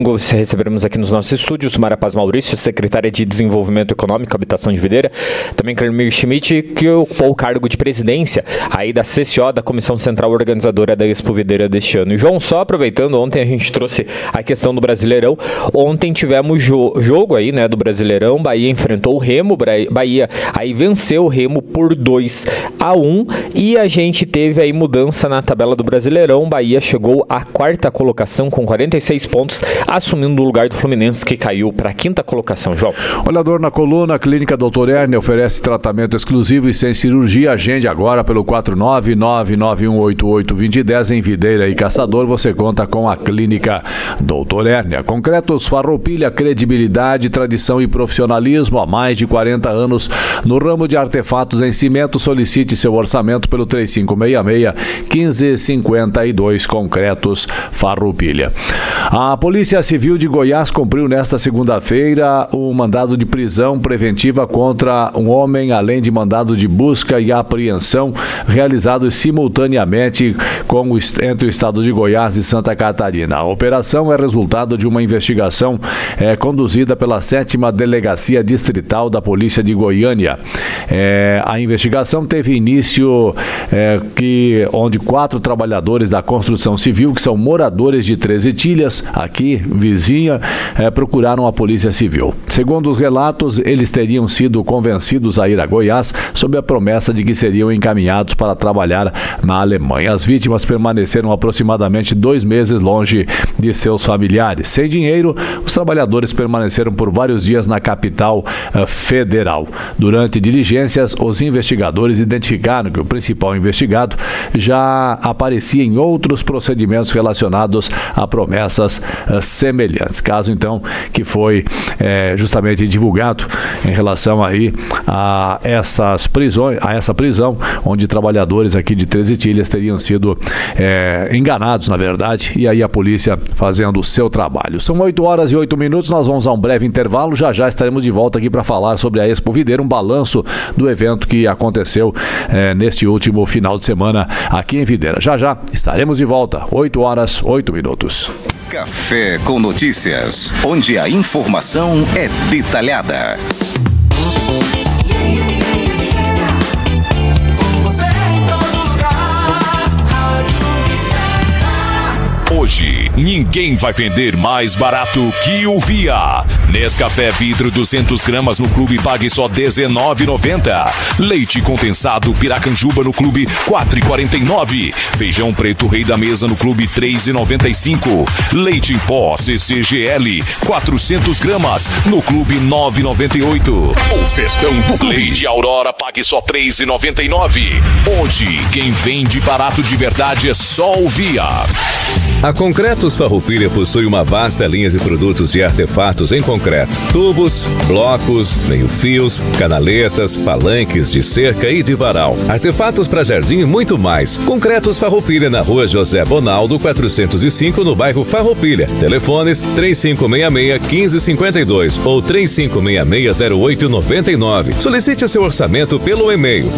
Receberemos aqui nos nossos estúdios Mara Paz Maurício, secretária de Desenvolvimento Econômico e Habitação de Videira, também Clemir Schmidt, que ocupou o cargo de presidência aí da CCO, da Comissão Central Organizadora da Expo Videira deste ano. E João, só aproveitando, ontem a gente trouxe a questão do Brasileirão. Ontem tivemos jogo aí, né, do Brasileirão. Bahia enfrentou o Remo, Bahia aí venceu o Remo por 2-1 e a gente teve aí mudança na tabela do Brasileirão. Bahia chegou à quarta colocação com 46 pontos, assumindo o lugar do Fluminense, que caiu para a quinta colocação. João. Olhador na coluna, a Clínica Doutor Hernia oferece tratamento exclusivo e sem cirurgia. Agende agora pelo 49991882010 em Videira e Caçador. Você conta com a Clínica Doutor Hernia. Concretos Farroupilha, credibilidade, tradição e profissionalismo há mais de 40 anos no ramo de artefatos em cimento. Solicite seu orçamento pelo 3566-1552. Concretos Farroupilha. A Polícia Civil de Goiás cumpriu nesta segunda-feira o mandado de prisão preventiva contra um homem, além de mandado de busca e apreensão realizados simultaneamente entre o estado de Goiás e Santa Catarina. A operação é resultado de uma investigação conduzida pela 7ª Delegacia Distrital da Polícia de Goiânia. A investigação teve início onde 4 trabalhadores da construção civil, que são moradores de Três Etilhas, aqui vizinha, procuraram a Polícia Civil. Segundo os relatos, eles teriam sido convencidos a ir a Goiás sob a promessa de que seriam encaminhados para trabalhar na Alemanha. As vítimas permaneceram aproximadamente 2 meses longe de seus familiares. Sem dinheiro, os trabalhadores permaneceram por vários dias na capital federal. Durante diligências, os investigadores identificaram que o principal investigado já aparecia em outros procedimentos relacionados a promessas semelhantes. Caso, então, que foi justamente divulgado em relação aí a essa prisão, onde trabalhadores aqui de Três Etilhas teriam sido enganados, na verdade, e aí a polícia fazendo o seu trabalho. São 8h08, nós vamos a um breve intervalo, já estaremos de volta aqui para falar sobre a Expo Videira, um balanço do evento que aconteceu neste último final de semana aqui em Videira. Já estaremos de volta, 8h08. Café com Notícias, onde a informação é detalhada. Hoje, ninguém vai vender mais barato que o Via. Nescafé vidro 200 gramas no clube, pague só R$19,90. Leite condensado Piracanjuba no clube, R$4,49. Feijão preto Rei da Mesa no clube, R$3,95. Leite em pó CCGL 400 gramas no clube, R$9,98. O festão do clube. Leite Aurora, pague só R$3,99. Hoje, quem vende barato de verdade é só o Via. A Concretos Farroupilha possui uma vasta linha de produtos e artefatos em concreto. Tubos, blocos, meio-fios, canaletas, palanques de cerca e de varal. Artefatos para jardim e muito mais. Concretos Farroupilha na rua José Bonaldo, 405, no bairro Farroupilha. Telefones 3566-1552 ou 3566-0899. Solicite seu orçamento pelo e-mail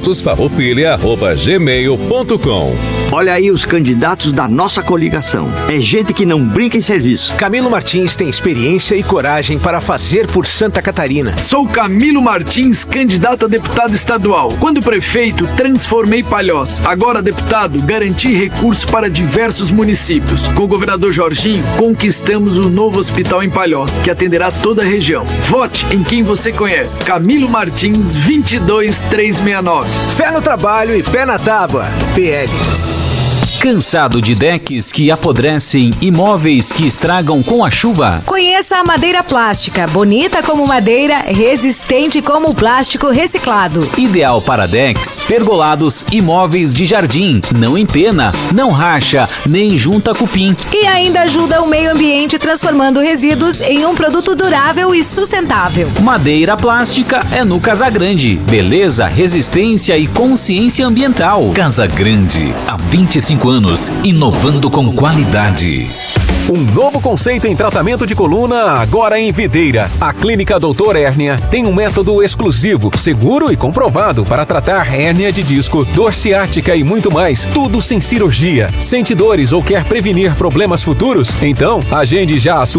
concretosfarroupilha@gmail.com. Olha aí os candidatos da nossa coligação. É gente que não brinca em serviço. Camilo Martins tem experiência e coragem para fazer por Santa Catarina. Sou Camilo Martins, candidato a deputado estadual. Quando prefeito, transformei Palhoça. Agora deputado, garanti recurso para diversos municípios. Com o governador Jorginho, conquistamos o novo hospital em Palhoça, que atenderá toda a região. Vote em quem você conhece. Camilo Martins, 22369. Fé no trabalho e pé na tábua. PL. Cansado de decks que apodrecem e móveis que estragam com a chuva? Conheça a madeira plástica, bonita como madeira, resistente como plástico reciclado. Ideal para decks, pergolados e móveis de jardim. Não empena, não racha, nem junta cupim. E ainda ajuda o meio ambiente transformando resíduos em um produto durável e sustentável. Madeira plástica é no Casagrande. Beleza, resistência e consciência ambiental. Casagrande, há 25 anos, inovando com qualidade. Um novo conceito em tratamento de coluna agora em Videira. A Clínica Doutor Hérnia tem um método exclusivo, seguro e comprovado para tratar hérnia de disco, dor ciática e muito mais. Tudo sem cirurgia. Sente dores ou quer prevenir problemas futuros? Então, agende já a sua